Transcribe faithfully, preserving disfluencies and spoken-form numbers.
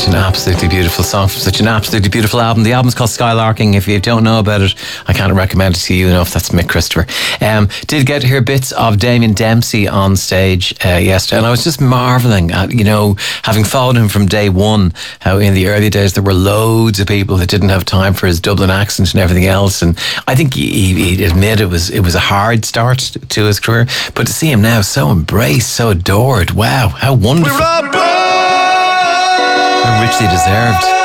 Such an absolutely beautiful song from such an absolutely beautiful album. The album's called Skylarking. If you don't know about it, I can't recommend it to you enough. That's Mick Christopher. Um, did get to hear bits of Damien Dempsey on stage uh, yesterday, and I was just marvelling at, you know, having followed him from day one, how in the early days there were loads of people that didn't have time for his Dublin accent and everything else, and I think he, he admitted it was it was a hard start to his career, but to see him now so embraced, so adored, wow, how wonderful. Richly deserved.